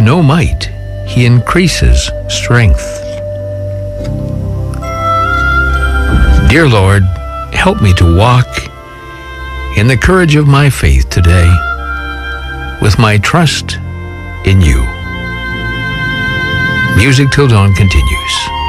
no might, he increases strength. Dear Lord, help me to walk in the courage of my faith today, with my trust in you. Music Till Dawn continues.